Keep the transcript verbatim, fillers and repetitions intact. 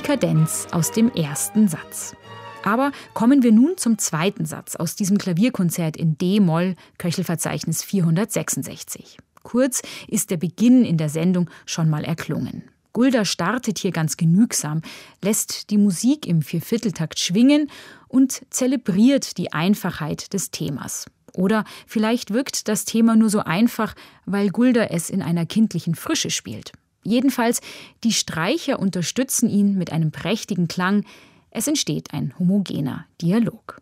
Kadenz aus dem ersten Satz. Aber kommen wir nun zum zweiten Satz aus diesem Klavierkonzert in D-Moll, Köchelverzeichnis vierhundertsechsundsechzig. Kurz ist der Beginn in der Sendung schon mal erklungen. Gulda startet hier ganz genügsam, lässt die Musik im Viervierteltakt schwingen und zelebriert die Einfachheit des Themas. Oder vielleicht wirkt das Thema nur so einfach, weil Gulda es in einer kindlichen Frische spielt. Jedenfalls, die Streicher unterstützen ihn mit einem prächtigen Klang. Es entsteht ein homogener Dialog.